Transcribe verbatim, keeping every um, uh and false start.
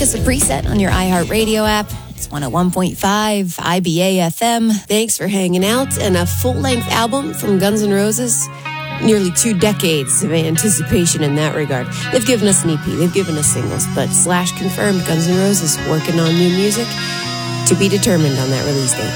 us a preset on your iHeartRadio app. It's one oh one point five I B A F M. Thanks for hanging out. And a full-length album from Guns N' Roses. Nearly two decades of anticipation in that regard. They've given us an E P. They've given us singles. But Slash confirmed Guns N' Roses working on new music. To be determined on that release date.